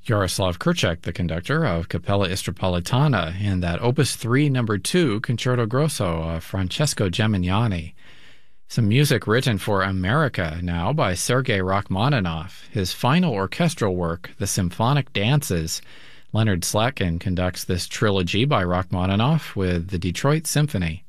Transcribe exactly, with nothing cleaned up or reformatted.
Yaroslav Kurchak, the conductor of Capella Istropolitana, in that Opus three number two Concerto Grosso of Francesco Gemignani. Some music written for America now by Sergei Rachmaninoff. His final orchestral work, The Symphonic Dances. Leonard Slatkin conducts this trilogy by Rachmaninoff with the Detroit Symphony.